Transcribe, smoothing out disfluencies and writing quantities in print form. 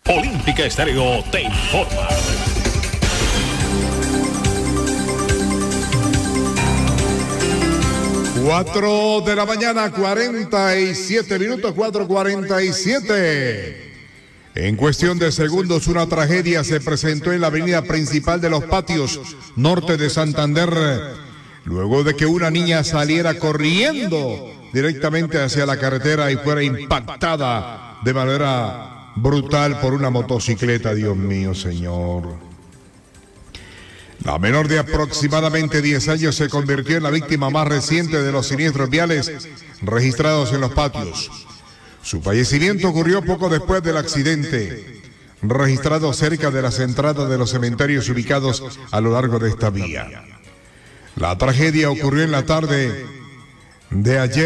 Olímpica Estéreo te informa. 4 de la mañana, 47 minutos, 4:47. En cuestión de segundos, una tragedia se presentó en la avenida principal de Los Patios, norte de Santander, luego de que una niña saliera corriendo directamente hacia la carretera y fuera impactada de manera brutal por una motocicleta. Dios mío, señor. La menor de aproximadamente 10 años se convirtió en la víctima más reciente de los siniestros viales registrados en Los Patios. Su fallecimiento ocurrió poco después del accidente, registrado cerca de las entradas de los cementerios ubicados a lo largo de esta vía. La tragedia ocurrió en la tarde de ayer.